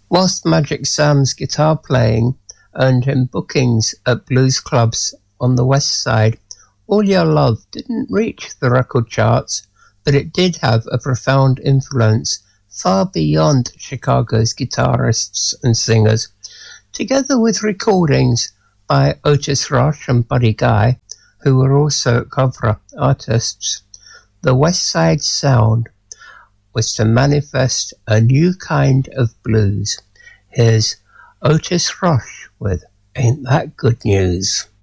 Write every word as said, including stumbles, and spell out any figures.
Whilst Magic Sam's guitar playing earned him bookings at blues clubs on the West Side, All Your Love didn't reach the record charts, but it did have a profound influence far beyond Chicago's guitarists and singers. Together with recordings by Otis Rush and Buddy Guy, who were also cover artists, the West Side sound was to manifest a new kind of blues. Here's Otis Rush with Ain't That Good News.